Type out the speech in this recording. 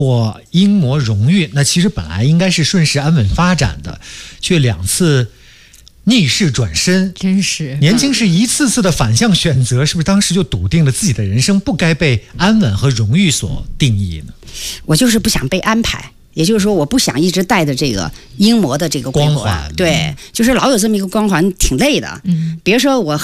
我英模荣誉，那其实本来应该是顺势安稳发展的，却2次逆势转身， 真是年轻是一次次的反向选择，是不是当时就笃定了自己的人生不该被安稳和荣誉所定义呢？ 我就是不想被安排。也就是说，我不想一直带着这个英模的这个光环， 对，就是老有这么一个光环，挺累的。别说我